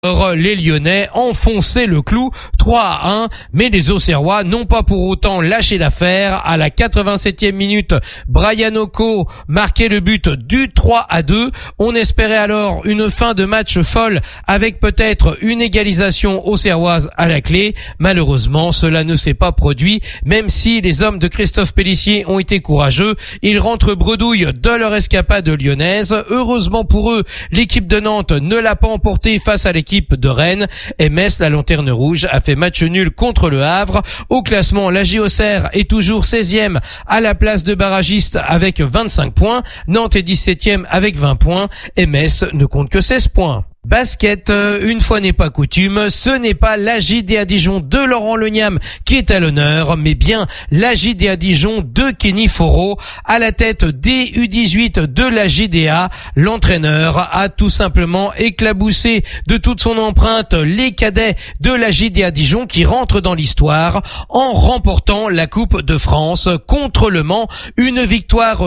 Les Lyonnais enfonçaient le clou 3-1, mais les Auxerrois n'ont pas pour autant lâché l'affaire. À la 87e minute, Brian Oko marquait le but du 3-2. On espérait alors une fin de match folle avec peut-être une égalisation auxerroise à la clé. Malheureusement, cela ne s'est pas produit, même si les hommes de Christophe Pélissier ont été courageux. Ils rentrent bredouille de leur escapade lyonnaise. Heureusement pour eux, l'équipe de Nantes ne l'a pas emporté face à l'équipe de Rennes. Et Metz, la lanterne rouge, a fait match nul contre le Havre. Au classement, la JOCR est toujours 16e à la place de barragiste avec 25 points. Nantes est 17e avec 20 points. Et Metz ne compte que 16 points. Basket, une fois n'est pas coutume, ce n'est pas la JDA Dijon de Laurent Leniam qui est à l'honneur, mais bien la JDA Dijon de Kenny Foro. À la tête des U18 de la JDA, l'entraîneur a tout simplement éclaboussé de toute son empreinte les cadets de la JDA Dijon qui rentrent dans l'histoire en remportant la Coupe de France contre Le Mans. Une victoire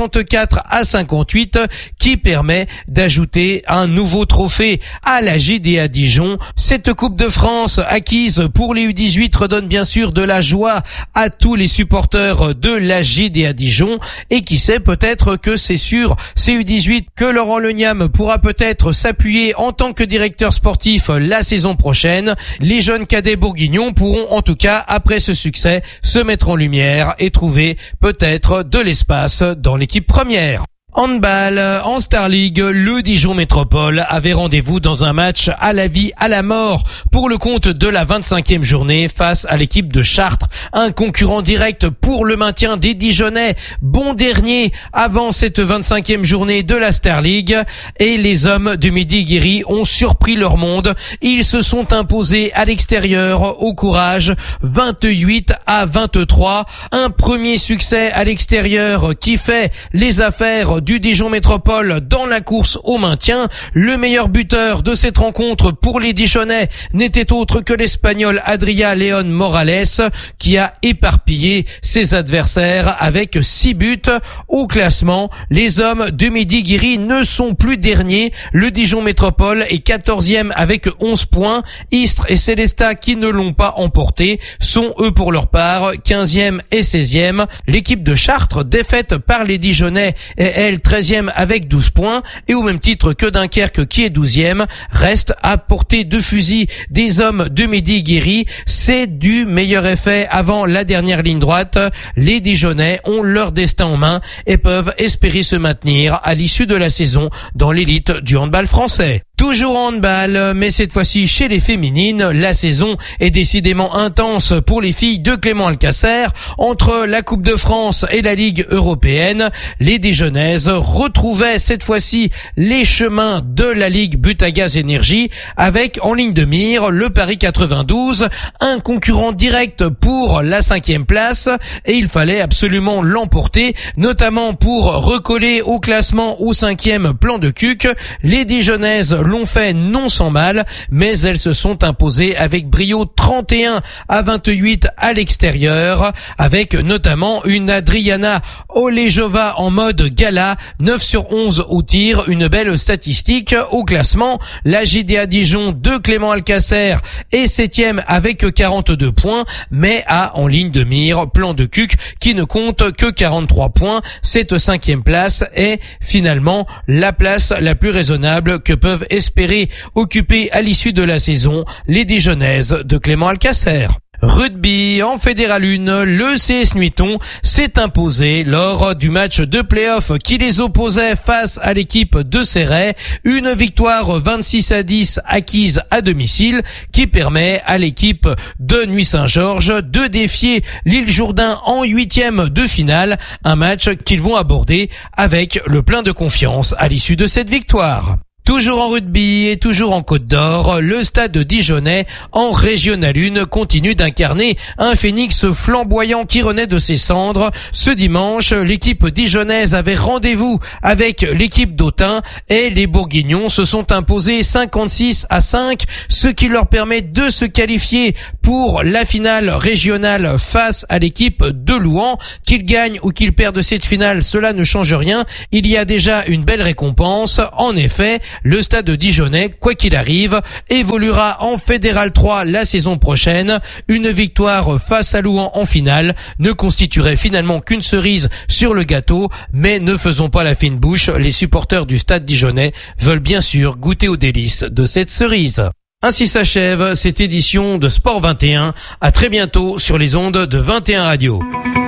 64-58 qui permet d'ajouter un nouveau trophée à la JDA Dijon. Cette Coupe de France acquise pour les U18 redonne bien sûr de la joie à tous les supporters de la JDA Dijon, et qui sait, peut-être que c'est sur ces U18 que Laurent Leniam pourra peut-être s'appuyer en tant que directeur sportif la saison prochaine. Les jeunes cadets bourguignons pourront en tout cas, après ce succès, se mettre en lumière et trouver peut-être de l'espace dans l'équipe première. Handball, en Star League, le Dijon Métropole avait rendez-vous dans un match à la vie, à la mort pour le compte de la 25e journée face à l'équipe de Chartres, un concurrent direct pour le maintien des Dijonnais, bon dernier avant cette 25e journée de la Star League, et les hommes de Midi-Guéry ont surpris leur monde. Ils se sont imposés à l'extérieur au courage 28-23, un premier succès à l'extérieur qui fait les affaires du Dijon Métropole dans la course au maintien. Le meilleur buteur de cette rencontre pour les Dijonnais n'était autre que l'Espagnol Adria León Morales, qui a éparpillé ses adversaires avec 6 buts. Au classement, les hommes de Midi-Guéry ne sont plus derniers. Le Dijon Métropole est 14e avec 11 points. Istres et Célestat, qui ne l'ont pas emporté, sont eux pour leur part 15e et 16e. L'équipe de Chartres, défaite par les Dijonnais, est elle 13e avec 12 points, et au même titre que Dunkerque qui est 12e, reste à portée de fusil des hommes de Midi-Guéry. C'est du meilleur effet avant la dernière ligne droite. Les Dijonnais ont leur destin en main et peuvent espérer se maintenir à l'issue de la saison dans l'élite du handball français. Toujours en handball, mais cette fois-ci chez les féminines, la saison est décidément intense pour les filles de Clément Alcacer. Entre la Coupe de France et la Ligue européenne, les Dijonnaises retrouvaient cette fois-ci les chemins de la Ligue Butagaz Énergie, avec en ligne de mire le Paris 92, un concurrent direct pour la 5e place, et il fallait absolument l'emporter, notamment pour recoller au classement au 5e plan de Cuc. Les Dijonnaises l'ont fait non sans mal, mais elles se sont imposées avec brio 31-28 à l'extérieur, avec notamment une Adriana Olejova en mode gala, 9 sur 11 au tir, une belle statistique. Au classement, la JDA Dijon de Clément Alcacer est 7e avec 42 points, mais a en ligne de mire plan de Cuc qui ne compte que 43 points. Cette 5e place est finalement la place la plus raisonnable que peuvent espérer occuper à l'issue de la saison les Dijonnaises de Clément Alcacer. Rugby, en Fédéral 1, le CS Nuiton s'est imposé lors du match de play-off qui les opposait face à l'équipe de Céret. Une victoire 26-10 acquise à domicile qui permet à l'équipe de Nuit-Saint-Georges de défier l'Île Jourdain en 8e de finale. Un match qu'ils vont aborder avec le plein de confiance à l'issue de cette victoire. Toujours en rugby et toujours en Côte d'Or, le stade dijonnais en Régional 1 continue d'incarner un phénix flamboyant qui renaît de ses cendres. Ce dimanche, l'équipe dijonnaise avait rendez-vous avec l'équipe d'Autun et les Bourguignons se sont imposés 56-5, ce qui leur permet de se qualifier pour la finale régionale face à l'équipe de Louhans. Qu'ils gagnent ou qu'ils perdent cette finale, cela ne change rien. Il y a déjà une belle récompense. En effet, Le Stade Dijonnais, quoi qu'il arrive, évoluera en Fédéral 3 la saison prochaine. Une victoire face à Louhans en finale ne constituerait finalement qu'une cerise sur le gâteau, mais ne faisons pas la fine bouche, les supporters du Stade Dijonnais veulent bien sûr goûter aux délices de cette cerise. Ainsi s'achève cette édition de Sport 21. À très bientôt sur les ondes de 21 Radio.